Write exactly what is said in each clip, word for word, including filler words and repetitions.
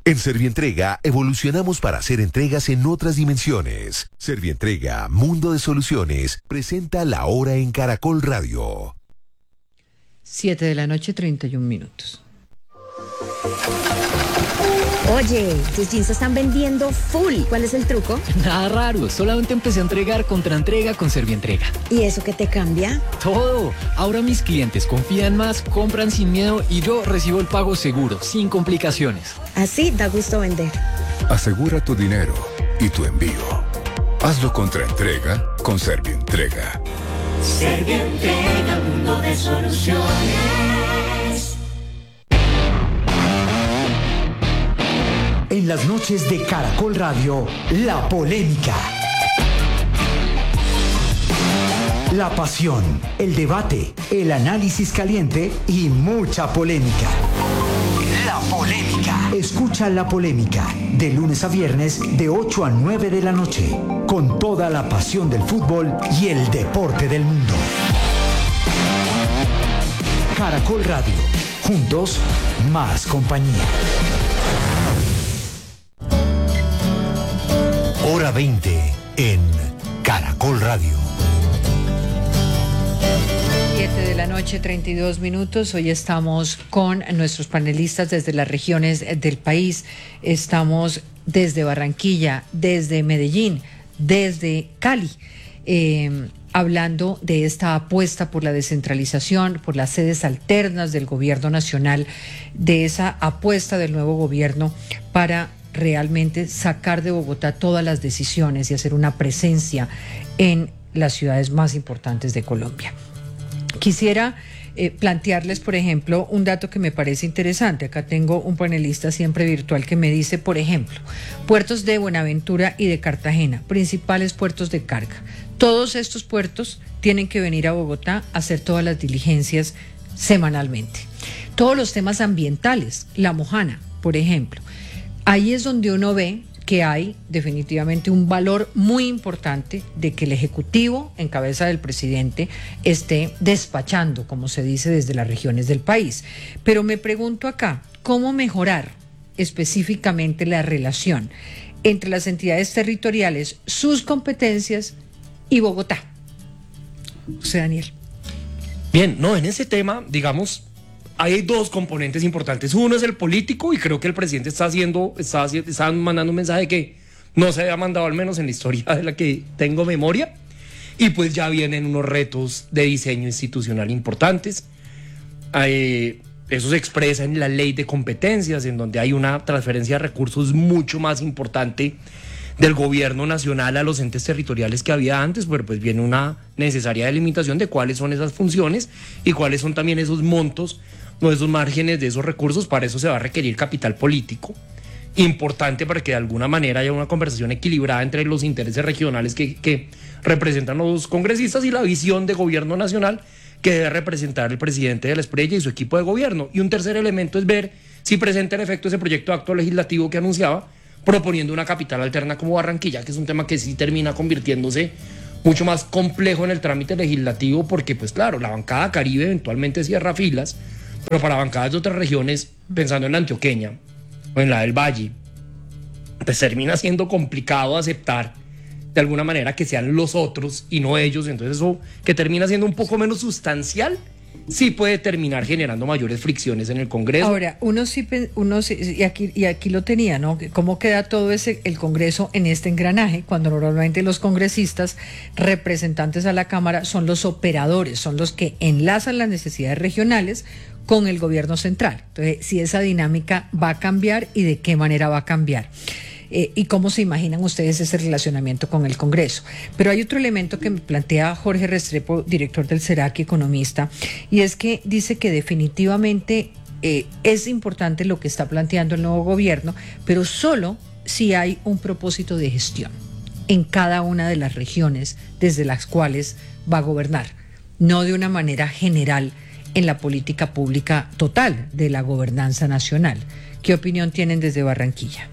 En Servientrega evolucionamos para hacer entregas en otras dimensiones. Servientrega, Mundo de Soluciones, presenta La Hora en Caracol Radio. Siete de la noche, treinta y un minutos. Oye, tus jeans se están vendiendo full. ¿Cuál es el truco? Nada raro, solamente empecé a entregar contra entrega con Servientrega. ¿Y eso qué te cambia? Todo. Ahora mis clientes confían más, compran sin miedo y yo recibo el pago seguro, sin complicaciones. Así da gusto vender. Asegura tu dinero y tu envío. Hazlo contra entrega con Servientrega. Servientrega, mundo de soluciones. En las noches de Caracol Radio, la polémica. La pasión, el debate, el análisis caliente y mucha polémica. La polémica. Escucha La Polémica, de lunes a viernes, de ocho a nueve de la noche, con toda la pasión del fútbol y el deporte del mundo. Caracol Radio, juntos, más compañía. Hora veinte en Caracol Radio. Siete de la noche, treinta y dos minutos. Hoy estamos con nuestros panelistas desde las regiones del país. Estamos desde Barranquilla, desde Medellín, desde Cali, eh, hablando de esta apuesta por la descentralización, por las sedes alternas del gobierno nacional, de esa apuesta del nuevo gobierno para realmente sacar de Bogotá todas las decisiones y hacer una presencia en las ciudades más importantes de Colombia. Quisiera eh, plantearles, por ejemplo, un dato que me parece interesante. Acá tengo un panelista siempre virtual que me dice, por ejemplo, puertos de Buenaventura y de Cartagena, principales puertos de carga. Todos estos puertos tienen que venir a Bogotá a hacer todas las diligencias semanalmente. Todos los temas ambientales, La Mojana, por ejemplo. Ahí es donde uno ve que hay definitivamente un valor muy importante de que el Ejecutivo, en cabeza del presidente, esté despachando, como se dice, desde las regiones del país. Pero me pregunto acá, ¿cómo mejorar específicamente la relación entre las entidades territoriales, sus competencias y Bogotá? José Daniel. Bien, no, en ese tema, digamos, hay dos componentes importantes. Uno es el político, y creo que el presidente está haciendo, está, está mandando un mensaje que no se había mandado, al menos en la historia de la que tengo memoria. Y pues ya vienen unos retos de diseño institucional importantes. Eh, eso se expresa en la ley de competencias, en donde hay una transferencia de recursos mucho más importante del gobierno nacional a los entes territoriales que había antes, pero pues viene una necesaria delimitación de cuáles son esas funciones y cuáles son también esos montos, no esos márgenes de esos recursos. Para eso se va a requerir capital político importante para que de alguna manera haya una conversación equilibrada entre los intereses regionales que, que representan los congresistas y la visión de gobierno nacional que debe representar el presidente de la Espriella y su equipo de gobierno. Y un tercer elemento es ver si presenta en efecto ese proyecto de acto legislativo que anunciaba, proponiendo una capital alterna como Barranquilla, que es un tema que sí termina convirtiéndose mucho más complejo en el trámite legislativo, porque pues claro, la bancada Caribe eventualmente cierra filas, pero para bancadas de otras regiones, pensando en la antioqueña o en la del Valle, pues termina siendo complicado aceptar de alguna manera que sean los otros y no ellos. Entonces eso, que termina siendo un poco menos sustancial, sí puede terminar generando mayores fricciones en el Congreso. Ahora, uno sí, uno sí, y aquí, y aquí lo tenía, ¿no? ¿Cómo queda todo ese el Congreso en este engranaje? Cuando normalmente los congresistas, representantes a la Cámara, son los operadores, son los que enlazan las necesidades regionales con el gobierno central. Entonces, si esa dinámica va a cambiar y de qué manera va a cambiar. Eh, y cómo se imaginan ustedes ese relacionamiento con el Congreso. Pero hay otro elemento que me plantea Jorge Restrepo, director del SERAC, economista, y es que dice que definitivamente eh, es importante lo que está planteando el nuevo gobierno, pero solo si hay un propósito de gestión en cada una de las regiones desde las cuales va a gobernar, no de una manera general en la política pública total de la gobernanza nacional. ¿Qué opinión tienen desde Barranquilla?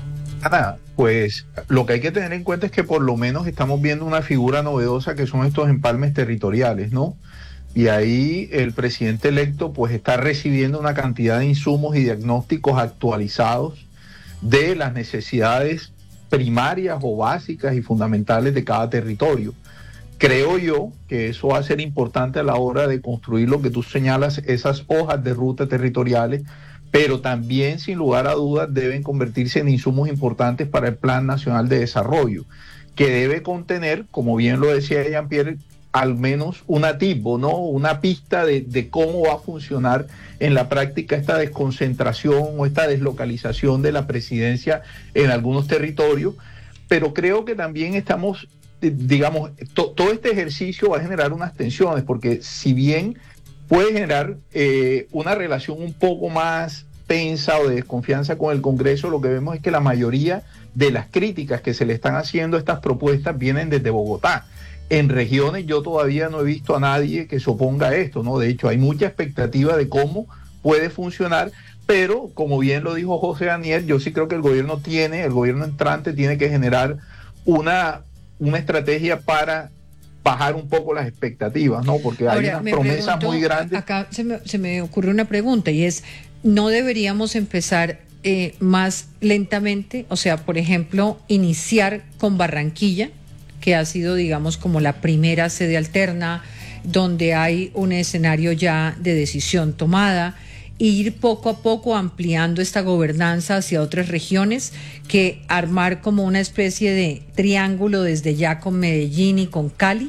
Ana, pues lo que hay que tener en cuenta es que por lo menos estamos viendo una figura novedosa que son estos empalmes territoriales, ¿no? Y ahí el presidente electo pues está recibiendo una cantidad de insumos y diagnósticos actualizados de las necesidades primarias o básicas y fundamentales de cada territorio. Creo yo que eso va a ser importante a la hora de construir lo que tú señalas, esas hojas de ruta territoriales, pero también, sin lugar a dudas, deben convertirse en insumos importantes para el Plan Nacional de Desarrollo, que debe contener, como bien lo decía Jean-Pierre, al menos un atisbo, ¿no? Una pista de, de cómo va a funcionar en la práctica esta desconcentración o esta deslocalización de la presidencia en algunos territorios, pero creo que también estamos, digamos, to, todo este ejercicio va a generar unas tensiones, porque si bien puede generar eh, una relación un poco más tensa o de desconfianza con el Congreso, lo que vemos es que la mayoría de las críticas que se le están haciendo a estas propuestas vienen desde Bogotá. En regiones yo todavía no he visto a nadie que se oponga a esto, ¿no? De hecho, hay mucha expectativa de cómo puede funcionar, pero como bien lo dijo José Daniel, yo sí creo que el gobierno tiene, el gobierno entrante tiene que generar una, una estrategia para bajar un poco las expectativas, ¿no? Porque hay Ahora, unas promesas pregunto, muy grandes. Acá se me, se me ocurre una pregunta y es, ¿no deberíamos empezar eh, más lentamente? O sea, por ejemplo, iniciar con Barranquilla, que ha sido, digamos, como la primera sede alterna, donde hay un escenario ya de decisión tomada, e ir poco a poco ampliando esta gobernanza hacia otras regiones, que armar como una especie de triángulo desde ya con Medellín y con Cali?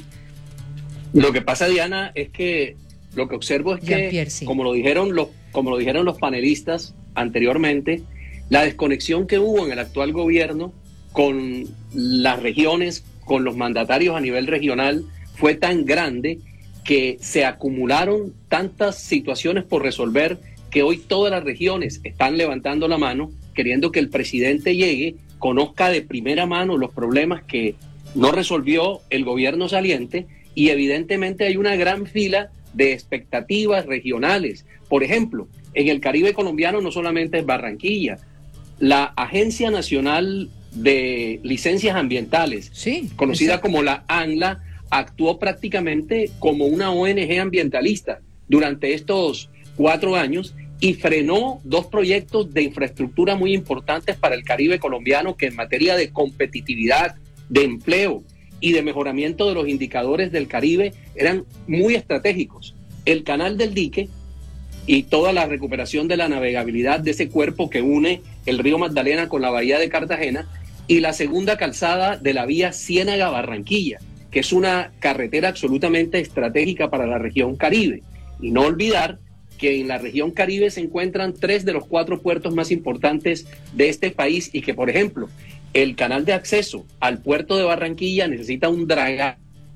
Lo que pasa, Diana, es que lo que observo es que, sí. como lo dijeron los, como lo dijeron los panelistas anteriormente, la desconexión que hubo en el actual gobierno con las regiones, con los mandatarios a nivel regional, fue tan grande que se acumularon tantas situaciones por resolver que hoy todas las regiones están levantando la mano, queriendo que el presidente llegue, conozca de primera mano los problemas que no resolvió el gobierno saliente, y evidentemente hay una gran fila de expectativas regionales. Por ejemplo, en el Caribe colombiano no solamente es Barranquilla, la Agencia Nacional de Licencias Ambientales, sí, conocida exacto. como la ANLA, actuó prácticamente como una O N G ambientalista durante estos cuatro años y frenó dos proyectos de infraestructura muy importantes para el Caribe colombiano, que en materia de competitividad, de empleo y de mejoramiento de los indicadores del Caribe eran muy estratégicos. El Canal del Dique y toda la recuperación de la navegabilidad de ese cuerpo que une el río Magdalena con la bahía de Cartagena, y la segunda calzada de la vía Ciénaga-Barranquilla, que es una carretera absolutamente estratégica para la región Caribe. Y no olvidar que en la región Caribe se encuentran tres de los cuatro puertos más importantes de este país, y que, por ejemplo, el canal de acceso al puerto de Barranquilla necesita un dragado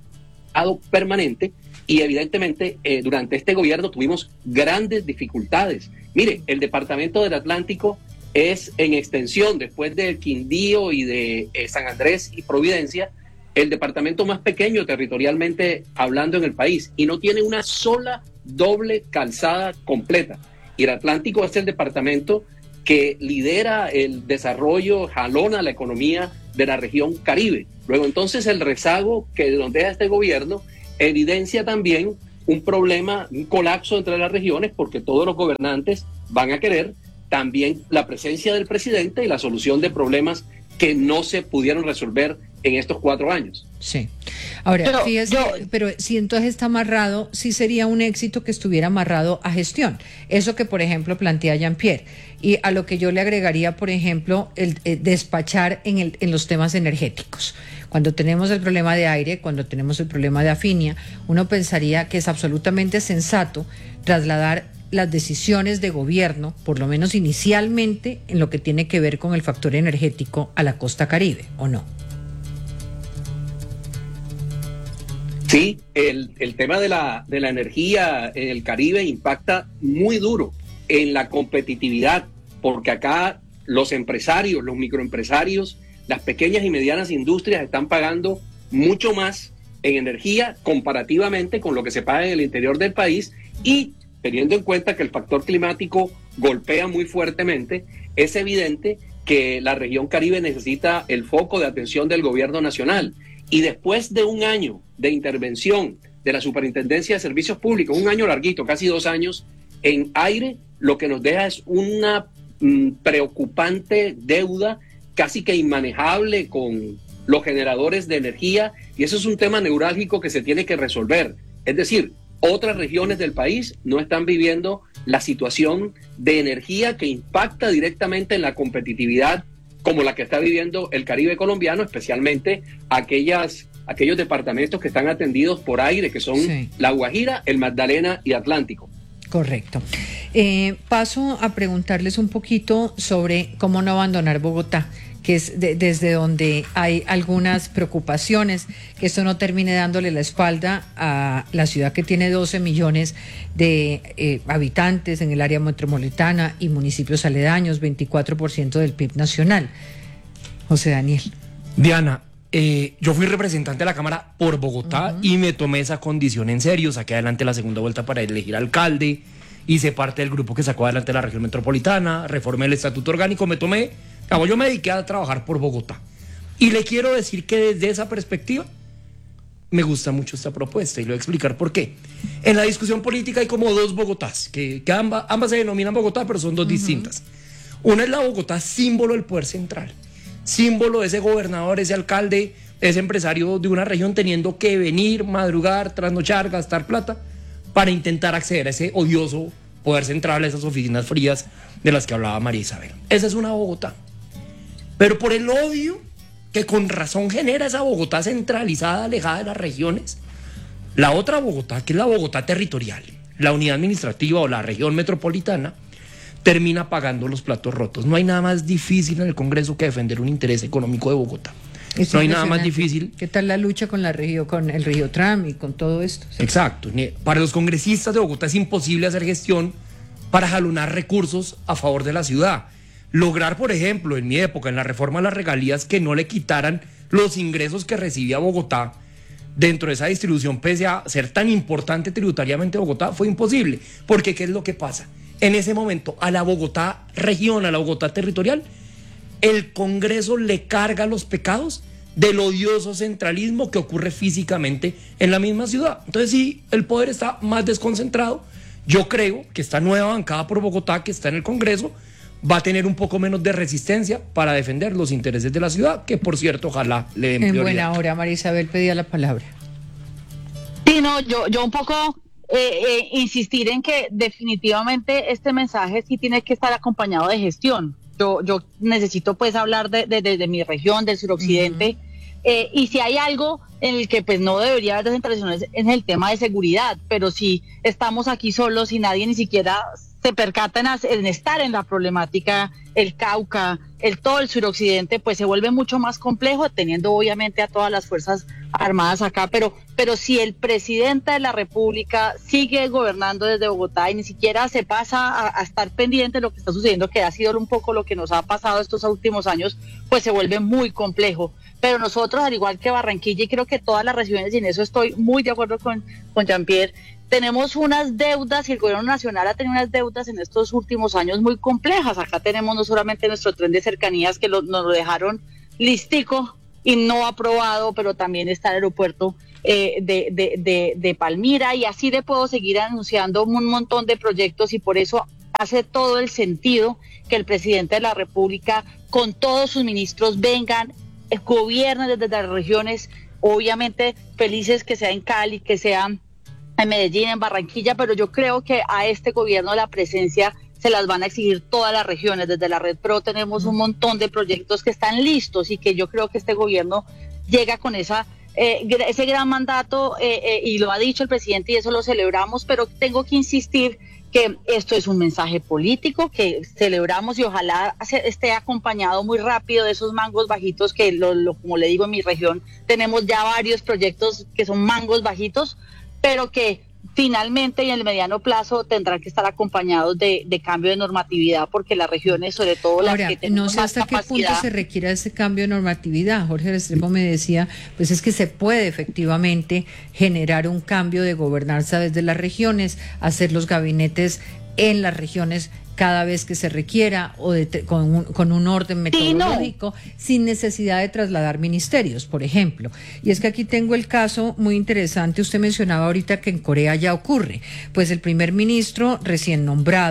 permanente, y evidentemente eh, durante este gobierno tuvimos grandes dificultades. Mire, el departamento del Atlántico es en extensión, después del Quindío y de eh, San Andrés y Providencia, el departamento más pequeño territorialmente hablando en el país, y no tiene una sola doble calzada completa. Y el Atlántico es el departamento que lidera el desarrollo, jalona la economía de la región Caribe. Luego, entonces, el rezago que nos deja este gobierno evidencia también un problema, un colapso entre las regiones, porque todos los gobernantes van a querer también la presencia del presidente y la solución de problemas que no se pudieron resolver en estos cuatro años. Sí. Ahora, yo, fíjese, yo, pero si entonces está amarrado, sí sería un éxito que estuviera amarrado a gestión. Eso que, por ejemplo, plantea Jean-Pierre. Y a lo que yo le agregaría, por ejemplo, el, el despachar en, el, en los temas energéticos. Cuando tenemos el problema de aire, cuando tenemos el problema de afinia, uno pensaría que es absolutamente sensato trasladar las decisiones de gobierno, por lo menos inicialmente, en lo que tiene que ver con el factor energético a la costa Caribe, ¿o no? Sí, el, el tema de la, de la energía en el Caribe impacta muy duro en la competitividad, porque acá los empresarios, los microempresarios, las pequeñas y medianas industrias están pagando mucho más en energía comparativamente con lo que se paga en el interior del país, y teniendo en cuenta que el factor climático golpea muy fuertemente, es evidente que la región Caribe necesita el foco de atención del gobierno nacional. Y después de un año de intervención de la Superintendencia de Servicios Públicos, un año larguito, casi dos años, en aire, lo que nos deja es una mmm, preocupante deuda, casi que inmanejable con los generadores de energía, y eso es un tema neurálgico que se tiene que resolver. Es decir, otras regiones del país no están viviendo la situación de energía que impacta directamente en la competitividad como la que está viviendo el Caribe colombiano, especialmente aquellas, aquellos departamentos que están atendidos por aire, que son sí. La Guajira, el Magdalena y Atlántico. Correcto. Eh, paso a preguntarles un poquito sobre cómo no abandonar Bogotá, que es de, desde donde hay algunas preocupaciones, que esto no termine dándole la espalda a la ciudad que tiene doce millones de eh, habitantes en el área metropolitana y municipios aledaños, veinticuatro por ciento del P I B nacional. José Daniel. Diana, eh, yo fui representante de la Cámara por Bogotá uh-huh. y me tomé esa condición en serio, saqué adelante la segunda vuelta para elegir alcalde, hice parte del grupo que sacó adelante la región metropolitana, reformé el estatuto orgánico, me tomé... Yo me dediqué a trabajar por Bogotá y le quiero decir que desde esa perspectiva me gusta mucho esta propuesta y le voy a explicar por qué. En la discusión política hay como dos Bogotás, que, que ambas, ambas se denominan Bogotá, pero son dos uh-huh. distintas. Una es la Bogotá símbolo del poder central, símbolo de ese gobernador, ese alcalde, ese empresario de una región teniendo que venir, madrugar, trasnochar, gastar plata para intentar acceder a ese odioso poder central, a esas oficinas frías de las que hablaba María Isabel. Esa es una Bogotá. Pero por el odio que con razón genera esa Bogotá centralizada, alejada de las regiones, la otra Bogotá, que es la Bogotá territorial, la unidad administrativa o la región metropolitana, termina pagando los platos rotos. No hay nada más difícil en el Congreso que defender un interés económico de Bogotá. Es no hay nada más difícil. ¿Qué tal la lucha con la región, con el Río Tram y con todo esto? Sí. Exacto. Para los congresistas de Bogotá es imposible hacer gestión para jalonar recursos a favor de la ciudad. Lograr, por ejemplo, en mi época, en la reforma de las regalías, que no le quitaran los ingresos que recibía Bogotá dentro de esa distribución, pese a ser tan importante tributariamente Bogotá, fue imposible. Porque ¿qué es lo que pasa? En ese momento, a la Bogotá región, a la Bogotá territorial, el Congreso le carga los pecados del odioso centralismo que ocurre físicamente en la misma ciudad. Entonces, sí, el poder está más desconcentrado. Yo creo que esta nueva bancada por Bogotá, que está en el Congreso, va a tener un poco menos de resistencia para defender los intereses de la ciudad, que por cierto, ojalá le den prioridad. En buena hora, María Isabel pedía la palabra. Sí, no, yo, yo un poco eh, eh, insistir en que definitivamente este mensaje sí tiene que estar acompañado de gestión. Yo, yo necesito pues hablar de, de, de, de mi región, del suroccidente, uh-huh. eh, y si hay algo en el que pues no debería haber descentralización es, es el tema de seguridad, pero si estamos aquí solos y nadie ni siquiera se percata en, en estar en la problemática, el Cauca, el todo el suroccidente, pues se vuelve mucho más complejo, teniendo obviamente a todas las fuerzas armadas acá, pero, pero si el presidente de la República sigue gobernando desde Bogotá y ni siquiera se pasa a, a estar pendiente de lo que está sucediendo, que ha sido un poco lo que nos ha pasado estos últimos años, pues se vuelve muy complejo. Pero nosotros, al igual que Barranquilla, y creo que todas las regiones, y en eso estoy muy de acuerdo con, con Jean-Pierre, tenemos unas deudas, y el gobierno nacional ha tenido unas deudas en estos últimos años muy complejas. Acá tenemos no solamente nuestro tren de cercanías, que lo, nos lo dejaron listico y no aprobado, pero también está el aeropuerto eh, de, de, de, de Palmira, y así le puedo seguir anunciando un montón de proyectos, y por eso hace todo el sentido que el presidente de la República, con todos sus ministros, vengan, gobiernen desde las regiones, obviamente felices que sea en Cali, que sea en Medellín, en Barranquilla, pero yo creo que a este gobierno la presencia se las van a exigir todas las regiones. Desde la Red Pro tenemos un montón de proyectos que están listos, y que yo creo que este gobierno llega con esa eh, ese gran mandato, eh, eh, y lo ha dicho el presidente y eso lo celebramos, pero tengo que insistir que esto es un mensaje político que celebramos, y ojalá se, esté acompañado muy rápido de esos mangos bajitos que, lo, lo, como le digo, en mi región tenemos ya varios proyectos que son mangos bajitos, pero que finalmente y en el mediano plazo tendrán que estar acompañados de, de cambio de normatividad, porque las regiones, sobre todo las Ahora, que tenemos no sé más hasta capacidad, qué punto se requiera ese cambio de normatividad. Jorge Restrepo me decía, pues es que se puede efectivamente generar un cambio de gobernanza desde las regiones, hacer los gabinetes en las regiones cada vez que se requiera, o de, con, un, con un orden metodológico, sí, no. sin necesidad de trasladar ministerios, por ejemplo. Y es que aquí tengo el caso muy interesante. Usted mencionaba ahorita que en Corea ya ocurre. Pues el primer ministro recién nombrado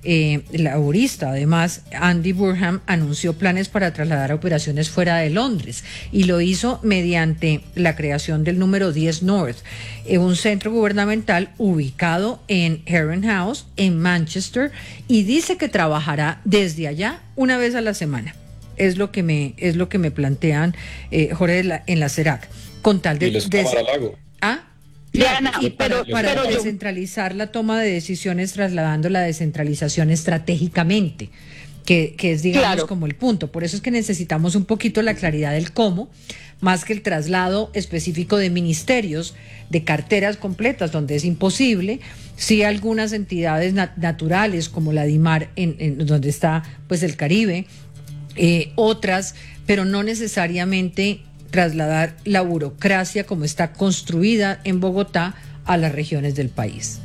eh, laborista. Además, Andy Burnham anunció planes para trasladar operaciones fuera de Londres y lo hizo mediante la creación del número diez North, eh, un centro gubernamental ubicado en Heron House, en Manchester, y dice que trabajará desde allá una vez a la semana. Es lo que me es lo que me plantean, eh, Jorge, de la, en la CERAC, con tal de, y les de Mar-a-Lago. ¿Ah? Diana, y para, pero, para pero yo- descentralizar la toma de decisiones, trasladando la descentralización estratégicamente, que, que es, digamos, Claro. como el punto. Por eso es que necesitamos un poquito la claridad del cómo, más que el traslado específico de ministerios, de carteras completas, donde es imposible. Sí, algunas entidades nat- naturales, como la DIMAR, en, en donde está pues el Caribe, eh, otras, pero no necesariamente trasladar la burocracia como está construida en Bogotá a las regiones del país.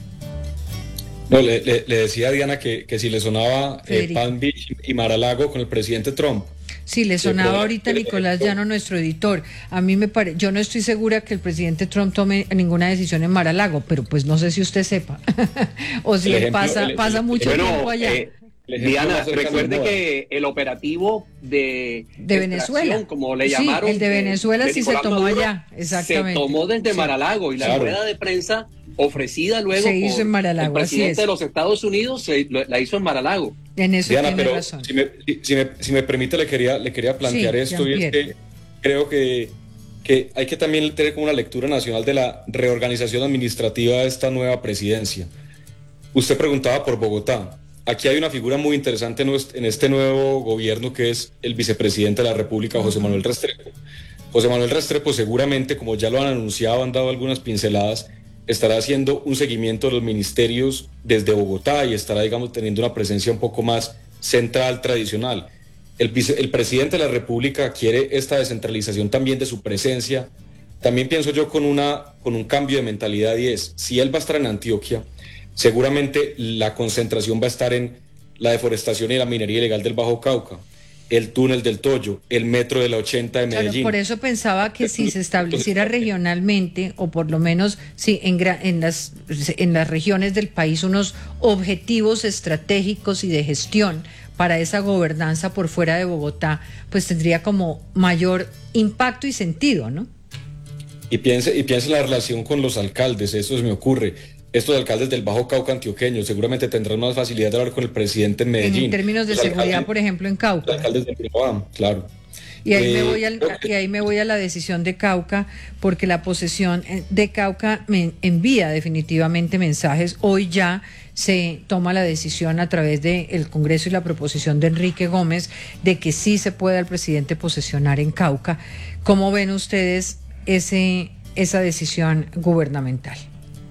No, le, le- le decía a Diana que, que si le sonaba eh, Federico. Palm Beach y Mar-a-Lago con el presidente Trump. Sí, le Sí, sonaba pero- ahorita Nicolás Llano, nuestro editor. A mí me parece, yo no estoy segura que el presidente Trump tome ninguna decisión en Mar-a-Lago, pero pues no sé si usted sepa. O si El él ejemplo- pasa, el- pasa el- mucho Bueno, tiempo allá. eh, El ejemplo Diana, más cercano recuerde es Moa. que el operativo de, De extracción, Venezuela. como le Sí, llamaron, el de Venezuela sí se Nicolás tomó Maduro, allá, exactamente. Se tomó desde Sí. Mar-a-Lago, y la Claro. rueda de prensa ofrecida luego Se hizo por en Mar-a-Lago, el así presidente es. de los Estados Unidos, se, lo- la hizo en Mar-a-Lago. En eso Diana, tiene pero razón. si me, si, si me, si me permite, le quería, le quería plantear Sí, esto, y es Jean-Pierre. que creo que, que hay que también tener como una lectura nacional de la reorganización administrativa de esta nueva presidencia. Usted preguntaba por Bogotá. Aquí hay una figura muy interesante en nues- en este nuevo gobierno, que es el vicepresidente de la República, José Manuel Restrepo. José Manuel Restrepo seguramente, como ya lo han anunciado, han dado algunas pinceladas, estará haciendo un seguimiento de los ministerios desde Bogotá y estará, digamos, teniendo una presencia un poco más central, tradicional. El, vice- el presidente de la República quiere esta descentralización también de su presencia. También pienso yo con, una, con un cambio de mentalidad, y es, si él va a estar en Antioquia, seguramente la concentración va a estar en la deforestación y la minería ilegal del Bajo Cauca, el túnel del Toyo, el metro de la ochenta de Claro, Medellín. por eso pensaba que si se estableciera regionalmente, o por lo menos sí, en, gra- en, las, en las regiones del país, unos objetivos estratégicos y de gestión para esa gobernanza por fuera de Bogotá, pues tendría como mayor impacto y sentido, ¿no? Y piense, y piense en la relación con los alcaldes, eso se me ocurre. Estos alcaldes del Bajo Cauca antioqueño seguramente tendrán más facilidad de hablar con el presidente en Medellín. En términos de Los seguridad, alcaldes- por ejemplo, en Cauca. Los alcaldes de Urabá, claro. Y ahí, me Eh, voy al- y ahí me voy a la decisión de Cauca, porque la posesión de Cauca me envía definitivamente mensajes. Hoy ya se toma la decisión a través del Congreso y la proposición de Enrique Gómez de que sí se puede al presidente posesionar en Cauca. ¿Cómo ven ustedes ese, esa decisión gubernamental?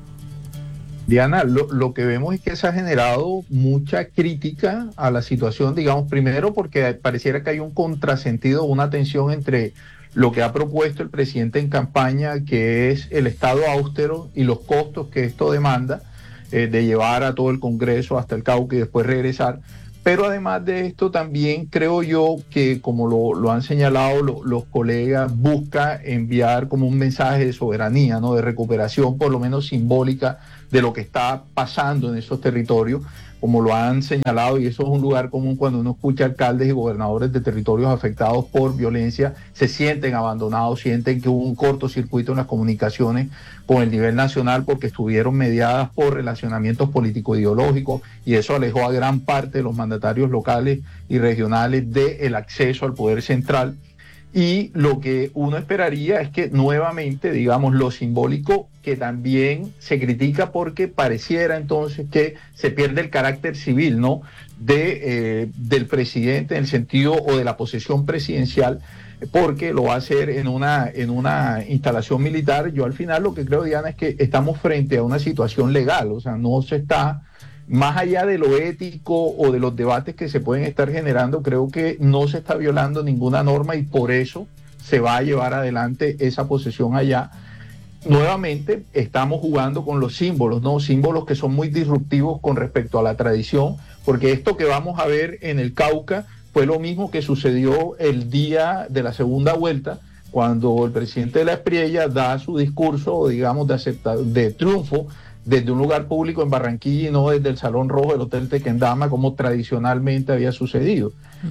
Diana, lo, lo que vemos es que se ha generado mucha crítica a la situación, digamos, primero porque pareciera que hay un contrasentido, una tensión entre lo que ha propuesto el presidente en campaña, que es el Estado austero, y los costos que esto demanda, eh, de llevar a todo el Congreso hasta el Cauca y después regresar. Pero además de esto, también creo yo que, como lo, lo han señalado lo- los colegas, busca enviar como un mensaje de soberanía, ¿no? De recuperación, por lo menos simbólica, de lo que está pasando en esos territorios, como lo han señalado, y eso es un lugar común cuando uno escucha alcaldes y gobernadores de territorios afectados por violencia, se sienten abandonados, sienten que hubo un cortocircuito en las comunicaciones con el nivel nacional porque estuvieron mediadas por relacionamientos político-ideológicos, y eso alejó a gran parte de los mandatarios locales y regionales del acceso al poder central. Y lo que uno esperaría es que nuevamente, digamos, lo simbólico, que también se critica porque pareciera entonces que se pierde el carácter civil, ¿no? De, eh, del presidente en el sentido o de la posesión presidencial, porque lo va a hacer en una, en una instalación militar. Yo al final lo que creo, Diana, es que estamos frente a una situación legal, o sea, no se está... Más allá de lo ético o de los debates que se pueden estar generando, creo que no se está violando ninguna norma y por eso se va a llevar adelante esa posesión allá. Nuevamente estamos jugando con los símbolos, ¿no? Símbolos que son muy disruptivos con respecto a la tradición, porque esto que vamos a ver en el Cauca fue lo mismo que sucedió el día de la segunda vuelta, cuando el presidente de la Espriella da su discurso, digamos, de, acepta- de triunfo, desde un lugar público en Barranquilla y no desde el Salón Rojo del Hotel Tequendama como tradicionalmente había sucedido.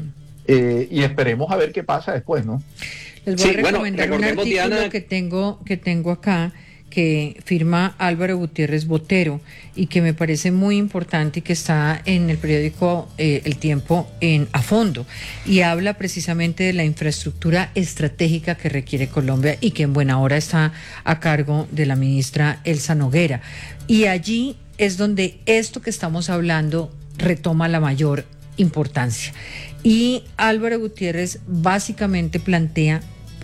Eh, y esperemos a ver qué pasa después, ¿no? Les voy Sí, a bueno, recomendar un recordemos, artículo Diana, que tengo, que tengo acá, que firma Álvaro Gutiérrez Botero y que me parece muy importante y que está en el periódico eh, El Tiempo en a fondo, y habla precisamente de la infraestructura estratégica que requiere Colombia y que en buena hora está a cargo de la ministra Elsa Noguera. Y allí es donde esto que estamos hablando retoma la mayor importancia. Y Álvaro Gutiérrez básicamente plantea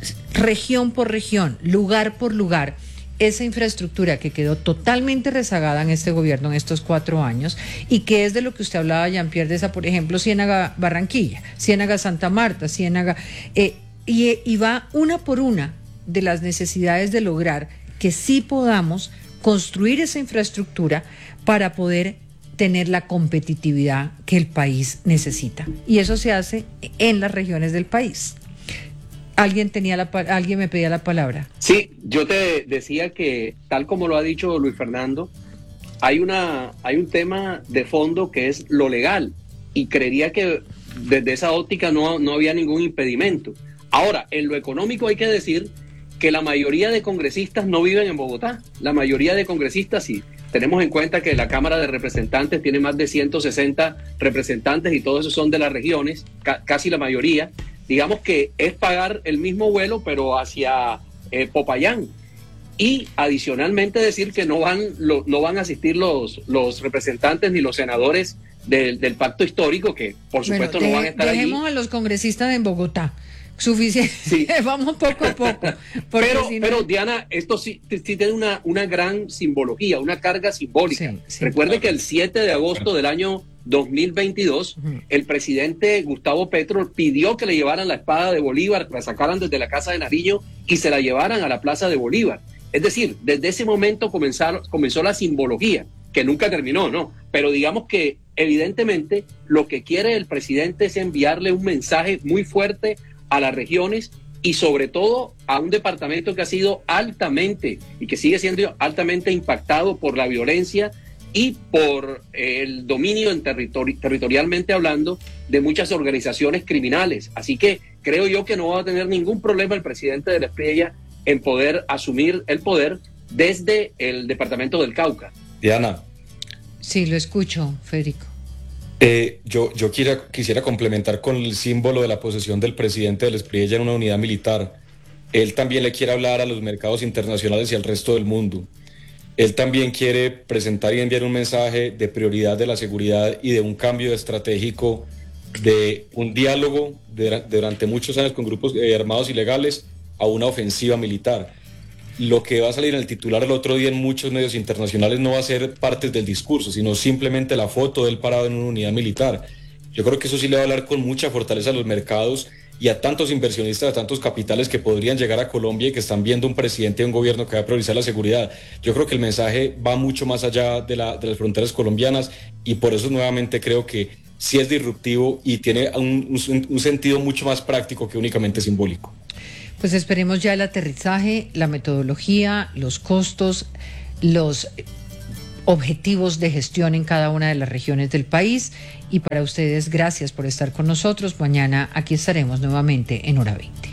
región por región, lugar por lugar, esa infraestructura que quedó totalmente rezagada en este gobierno en estos cuatro años y que es de lo que usted hablaba, Jean-Pierre, de esa, por ejemplo, Ciénaga Barranquilla, Ciénaga Santa Marta, Ciénaga, eh, y, y va una por una de las necesidades de lograr que sí podamos construir esa infraestructura para poder tener la competitividad que el país necesita. Y eso se hace en las regiones del país. Alguien tenía la alguien me pedía la palabra. Sí, yo te decía que tal como lo ha dicho Luis Fernando, hay una hay un tema de fondo que es lo legal y creería que desde esa óptica no, no había ningún impedimento. Ahora, en lo económico hay que decir que la mayoría de congresistas no viven en Bogotá. La mayoría de congresistas sí. Tenemos en cuenta que la Cámara de Representantes tiene más de ciento sesenta representantes y todos esos son de las regiones, ca- casi la mayoría. Digamos que es pagar el mismo vuelo, pero hacia eh, Popayán. Y adicionalmente decir que no van, lo, no van a asistir los, los representantes ni los senadores del, del pacto histórico, que por supuesto bueno, no de, van a estar allí. Dejemos a los congresistas en Bogotá. Suficiente. Sí. Vamos poco a poco. Pero, si no... pero Diana, esto sí, sí tiene una, una gran simbología, una carga simbólica. Sí, sí, Recuerde claro. que el siete de agosto del año dos mil veintidós, uh-huh. el presidente Gustavo Petro pidió que le llevaran la espada de Bolívar, que la sacaran desde la Casa de Nariño y se la llevaran a la Plaza de Bolívar. Es decir, desde ese momento comenzaron, comenzó la simbología, que nunca terminó, ¿no? Pero digamos que evidentemente lo que quiere el presidente es enviarle un mensaje muy fuerte a las regiones y sobre todo a un departamento que ha sido altamente y que sigue siendo altamente impactado por la violencia y por el dominio en territori- territorialmente hablando de muchas organizaciones criminales. Así que creo yo que no va a tener ningún problema el presidente de la Espriella en poder asumir el poder desde el departamento del Cauca. Diana. Sí, lo escucho, Federico. Eh, yo yo quiera, quisiera complementar con el símbolo de la posesión del presidente de la Espriella en una unidad militar. Él también le quiere hablar a los mercados internacionales y al resto del mundo. Él también quiere presentar y enviar un mensaje de prioridad de la seguridad y de un cambio estratégico, de un diálogo de, de durante muchos años con grupos eh, armados ilegales a una ofensiva militar. Lo que va a salir en el titular el otro día en muchos medios internacionales no va a ser partes del discurso, sino simplemente la foto del parado en una unidad militar. Yo creo que eso sí le va a hablar con mucha fortaleza a los mercados y a tantos inversionistas, a tantos capitales que podrían llegar a Colombia y que están viendo un presidente y un gobierno que va a priorizar la seguridad. Yo creo que el mensaje va mucho más allá de, la, de las fronteras colombinas y por eso nuevamente creo que sí es disruptivo y tiene un, un, un sentido mucho más práctico que únicamente simbólico. Pues esperemos ya el aterrizaje, la metodología, los costos, los objetivos de gestión en cada una de las regiones del país. Y para ustedes, gracias por estar con nosotros. Mañana aquí estaremos nuevamente en Hora veinte.